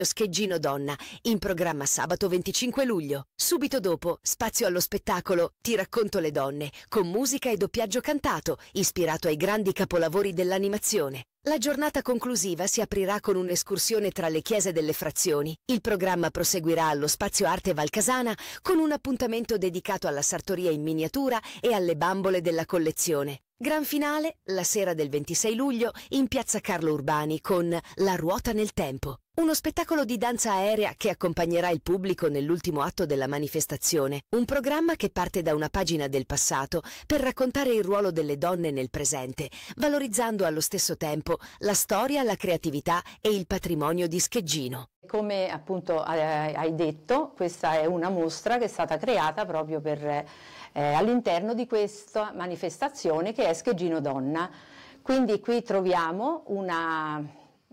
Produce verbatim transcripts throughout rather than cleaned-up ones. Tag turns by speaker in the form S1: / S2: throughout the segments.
S1: Scheggino Donna, in programma sabato venticinque luglio. Subito dopo, spazio allo spettacolo Ti racconto le donne, con musica e doppiaggio cantato, ispirato ai grandi capolavori dell'animazione. La giornata conclusiva si aprirà con un'escursione tra le chiese delle frazioni. Il programma proseguirà allo Spazio Arte Valcasana con un appuntamento dedicato alla sartoria in miniatura e alle bambole della collezione. Gran finale, la sera del ventisei luglio, in piazza Carlo Urbani con La ruota nel tempo. Uno spettacolo di danza aerea che accompagnerà il pubblico nell'ultimo atto della manifestazione. Un programma che parte da una pagina del passato per raccontare il ruolo delle donne nel presente, valorizzando allo stesso tempo la storia, la creatività e il patrimonio di Scheggino.
S2: Come appunto hai detto, questa è una mostra che è stata creata proprio per... Eh, all'interno di questa manifestazione che è Scheggino Donna. Quindi qui troviamo una,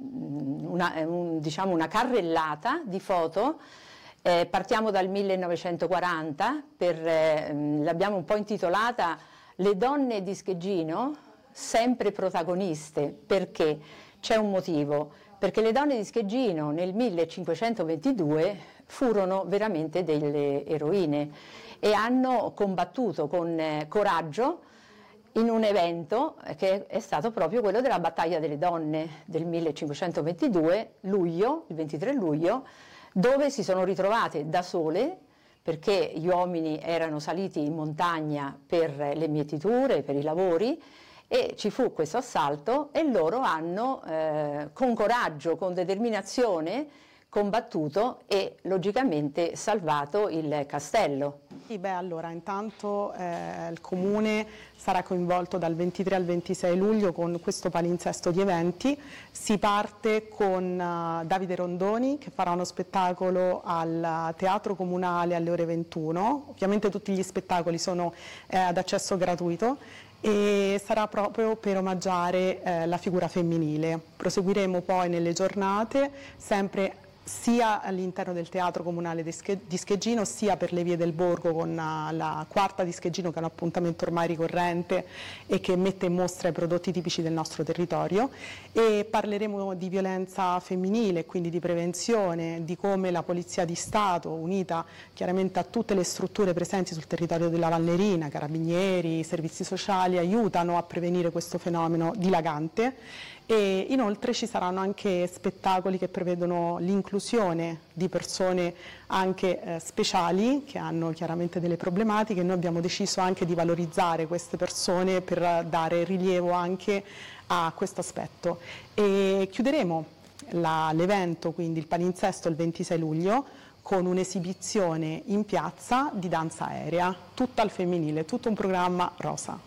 S2: una, un, diciamo una carrellata di foto, eh, partiamo dal millenovecentoquaranta, per, eh, l'abbiamo un po' intitolata Le donne di Scheggino, sempre protagoniste. Perché? C'è un motivo, perché le donne di Scheggino nel millecinquecentoventidue furono veramente delle eroine e hanno combattuto con eh, coraggio in un evento che è stato proprio quello della battaglia delle donne del millecinquecentoventidue, luglio, il ventitré luglio, dove si sono ritrovate da sole perché gli uomini erano saliti in montagna per le mietiture, per i lavori, e ci fu questo assalto e loro hanno eh, con coraggio, con determinazione combattuto e logicamente salvato il castello.
S3: Beh, allora, intanto eh, il Comune sarà coinvolto dal ventitré al ventisei luglio con questo palinsesto di eventi. Si parte con uh, Davide Rondoni che farà uno spettacolo al Teatro Comunale alle ore ventuno. Ovviamente tutti gli spettacoli sono eh, ad accesso gratuito e sarà proprio per omaggiare eh, la figura femminile. Proseguiremo poi nelle giornate sempre sia all'interno del Teatro Comunale di Scheggino, sia per le vie del Borgo con la quarta di Scheggino, che è un appuntamento ormai ricorrente e che mette in mostra i prodotti tipici del nostro territorio, e parleremo di violenza femminile, quindi di prevenzione, di come la Polizia di Stato, unita chiaramente a tutte le strutture presenti sul territorio della Valnerina, carabinieri, servizi sociali, aiutano a prevenire questo fenomeno dilagante. E inoltre ci saranno anche spettacoli che prevedono l'inclusione di persone anche eh, speciali che hanno chiaramente delle problematiche. Noi abbiamo deciso anche di valorizzare queste persone per dare rilievo anche a questo aspetto. E chiuderemo l'evento, quindi il palinsesto, il ventisei luglio con un'esibizione in piazza di danza aerea, tutta al femminile, tutto un programma rosa.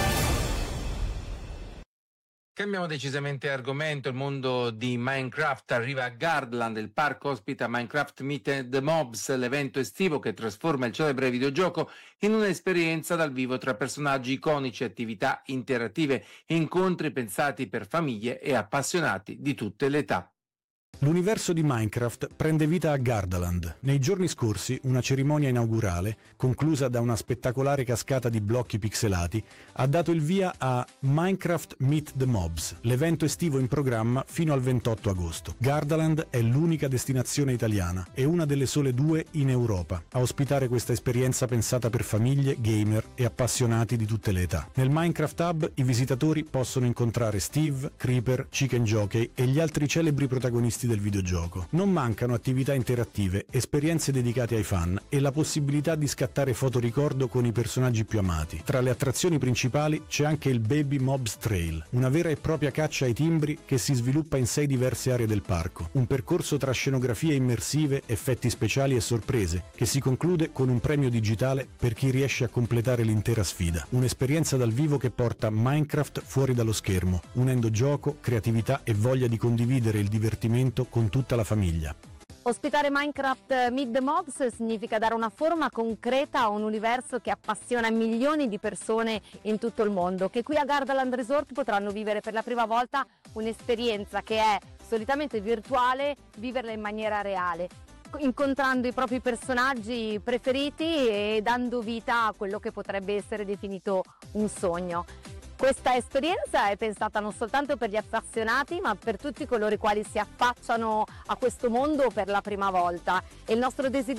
S4: Cambiamo decisamente argomento. Il mondo di Minecraft arriva a Gardaland. Il parco ospita Minecraft Meet the Mobs, l'evento estivo che trasforma il celebre videogioco in un'esperienza dal vivo tra personaggi iconici, attività interattive e incontri pensati per famiglie e appassionati di tutte le età.
S5: L'universo di Minecraft prende vita a Gardaland. Nei giorni scorsi una cerimonia inaugurale, conclusa da una spettacolare cascata di blocchi pixelati, ha dato il via a Minecraft Meet the Mobs, l'evento estivo in programma fino al ventotto agosto. Gardaland è l'unica destinazione italiana e una delle sole due in Europa a ospitare questa esperienza pensata per famiglie, gamer e appassionati di tutte le età. Nel Minecraft Hub i visitatori possono incontrare Steve, Creeper, Chicken Jockey e gli altri celebri protagonisti del videogioco. Non mancano attività interattive, esperienze dedicate ai fan e la possibilità di scattare fotoricordo con i personaggi più amati. Tra le attrazioni principali c'è anche il Baby Mobs Trail, una vera e propria caccia ai timbri che si sviluppa in sei diverse aree del parco. Un percorso tra scenografie immersive, effetti speciali e sorprese, che si conclude con un premio digitale per chi riesce a completare l'intera sfida. Un'esperienza dal vivo che porta Minecraft fuori dallo schermo, unendo gioco, creatività e voglia di condividere il divertimento con tutta la famiglia.
S6: Ospitare Minecraft Meet the Mobs significa dare una forma concreta a un universo che appassiona milioni di persone in tutto il mondo, che qui a Gardaland Resort potranno vivere per la prima volta un'esperienza che è solitamente virtuale, viverla in maniera reale, incontrando i propri personaggi preferiti e dando vita a quello che potrebbe essere definito un sogno. Questa esperienza è pensata non soltanto per gli appassionati, ma per tutti coloro i quali si affacciano a questo mondo per la prima volta. E il nostro desiderio